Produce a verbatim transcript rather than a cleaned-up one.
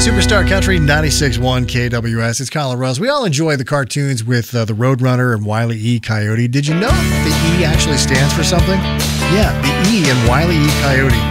Superstar Country ninety-six point one K W S. It's Colin Rose. We all enjoy the cartoons with uh, the Roadrunner and Wile E. Coyote. Did you know the E actually stands for something? Yeah, the E in Wile E. Coyote